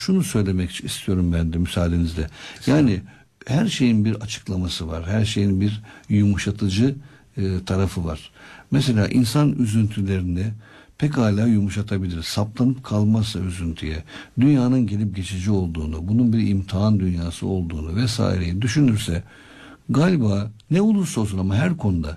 Şunu söylemek istiyorum ben de müsaadenizle. Yani her şeyin bir açıklaması var. Her şeyin bir yumuşatıcı tarafı var. Mesela insan üzüntülerini pekala yumuşatabilir. Saplanıp kalmazsa üzüntüye, dünyanın gelip geçici olduğunu, bunun bir imtihan dünyası olduğunu vesaireyi düşünürse, galiba ne olursa olsun ama her konuda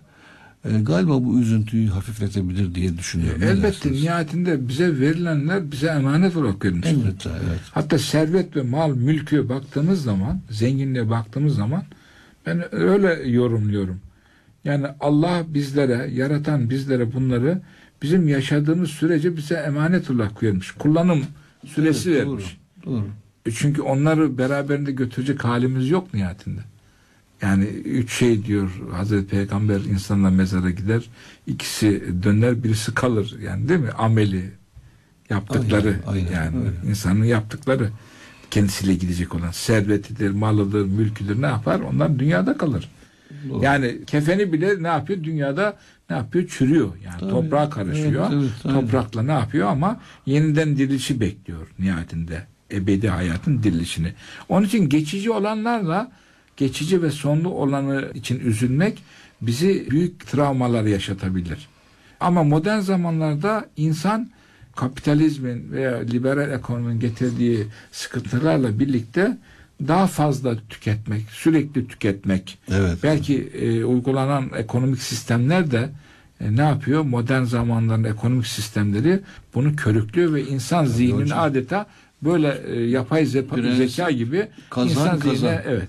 galiba bu üzüntüyü hafifletebilir diye düşünüyorum. Elbette nihayetinde bize verilenler bize emanet olarak verilmiş. Elbette, evet. Hatta servet ve mal, mülke baktığımız zaman, zenginliğe baktığımız zaman ben öyle yorumluyorum. Yani Allah bizlere, yaratan bizlere bunları bizim yaşadığımız sürece bize emanet olarak vermiş. Kullanım süresi vermiş. Doğru. Çünkü onları beraberinde götürecek halimiz yok nihayetinde. Yani 3 şey diyor Hazreti Peygamber, insanla mezara gider, ikisi döner, birisi kalır. Yani değil mi? Ameli, yaptıkları, aynen, yani öyle. insanın yaptıkları, kendisiyle gidecek olan servetidir, malıdır, mülküdür, ne yapar? Onlar dünyada kalır. Doğru. Yani kefeni bile ne yapıyor? Dünyada ne yapıyor? Çürüyor. Yani Tabii. toprağa karışıyor. Evet, Toprakla ne yapıyor? Ama yeniden dirilişi bekliyor nihayetinde. Ebedi hayatın dirilişini. Onun için geçici olanlarla, geçici ve sonlu olanı için üzülmek bizi büyük travmalar yaşatabilir. Ama modern zamanlarda insan kapitalizmin veya liberal ekonominin getirdiği sıkıntılarla birlikte daha fazla tüketmek, sürekli tüketmek. Evet. Belki uygulanan ekonomik sistemler de ne yapıyor? Modern zamanların ekonomik sistemleri bunu körüklüyor ve insan zihnini hocam, adeta böyle yapay zeka gibi insan zihnine, evet,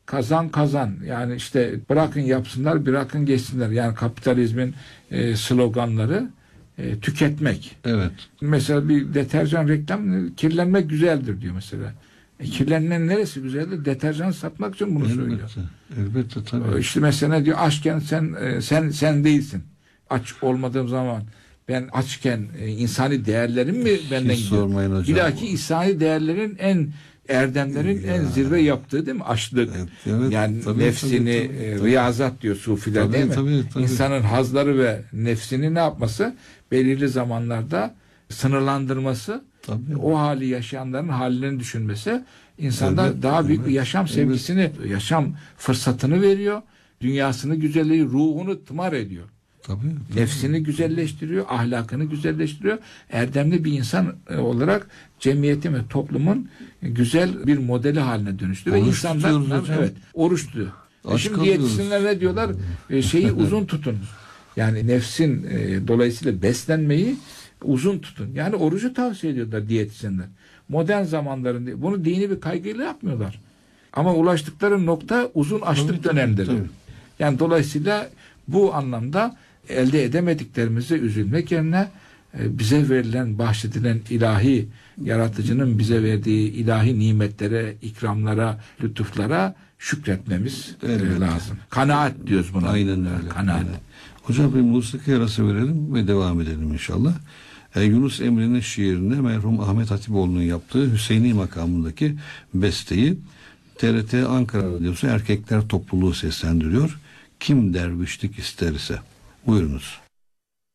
kazan. Yani işte bırakın yapsınlar, bırakın geçsinler. Yani kapitalizmin sloganları tüketmek. Evet. Mesela bir deterjan reklam, kirlenmek güzeldir diyor mesela. Kirlenmenin neresi güzeldir? Deterjan satmak için bunu söylüyor. Elbette tabii. İşte mesela ne diyor? Açken sen değilsin. Aç olmadığım zaman, ben açken insani değerlerim mi benden Hiç gidiyor? sormayın hocam. Bir dahaki insani değerlerin erdemlerin en zirve yaptığı değil mi? Açlık. Evet, yani tabii, nefsini tabii. riyazat diyor sufiler, Tabii, değil mi? tabii. İnsanın hazları ve nefsini ne yapması? Belirli zamanlarda sınırlandırması, Tabii. o hali yaşayanların hallerini düşünmesi insanda Evet, daha büyük evet, bir yaşam sevgisini, yaşam fırsatını veriyor. Dünyasını güzelliği, ruhunu tımar ediyor. Tabii. Nefsini güzelleştiriyor, ahlakını güzelleştiriyor. Erdemli bir insan olarak cemiyetin ve toplumun güzel bir modeli haline dönüştürüyor. Ve Oruç insanlar, tutuyoruz hocam. evet, oruç tutuyor. Şimdi kalıyoruz. diyetisyenler ne diyorlar? Şeyi uzun tutun. Yani nefsin dolayısıyla beslenmeyi uzun tutun. Yani orucu tavsiye ediyorlar diyetisyenler. Modern zamanların bunu dini bir kaygıyla yapmıyorlar. Ama ulaştıkları nokta uzun açlık dönemleri. Tabii. Yani dolayısıyla bu anlamda elde edemediklerimize üzülmek yerine bize verilen, bahşedilen ilahi yaratıcının bize verdiği ilahi nimetlere, ikramlara, lütuflara şükretmemiz lazım. Kanaat diyoruz buna. Aynen öyle. Kanaat. Aynen. Hocam bir musiki arası verelim ve devam edelim inşallah. Yunus Emre'nin şiirine merhum Ahmet Hatipoğlu'nun yaptığı Hüseyni makamındaki besteyi TRT Ankara Radyosu Erkekler Topluluğu seslendiriyor. Kim dervişlik isterse. Buyurunuz.